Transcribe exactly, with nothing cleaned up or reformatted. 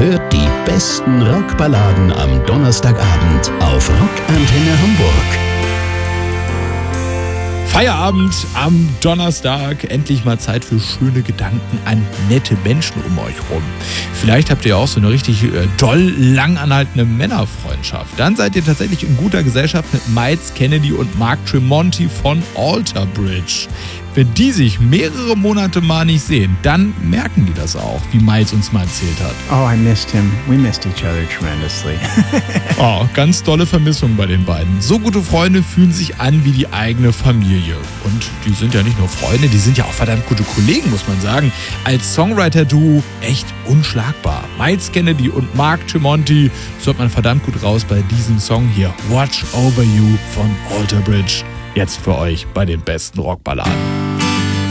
hört die besten Rockballaden am Donnerstagabend auf Rockantenne Hamburg. Feierabend am Donnerstag, endlich mal Zeit für schöne Gedanken an nette Menschen um euch rum. Vielleicht habt ihr auch so eine richtig äh, doll lang anhaltende Männerfreundschaft. Dann seid ihr tatsächlich in guter Gesellschaft mit Miles Kennedy und Mark Tremonti von Alter Bridge. Wenn die sich mehrere Monate mal nicht sehen, dann merken die das auch, wie Miles uns mal erzählt hat. Oh, I missed him. We missed each other tremendously. Oh, ganz tolle Vermissung bei den beiden. So gute Freunde fühlen sich an wie die eigene Familie. Und die sind ja nicht nur Freunde, die sind ja auch verdammt gute Kollegen, muss man sagen. Als Songwriter-Duo echt unschlagbar. Miles Kennedy und Mark Tremonti, so hört man verdammt gut raus bei diesem Song hier. Watch Over You von Alter Bridge. Jetzt für euch bei den besten Rockballaden.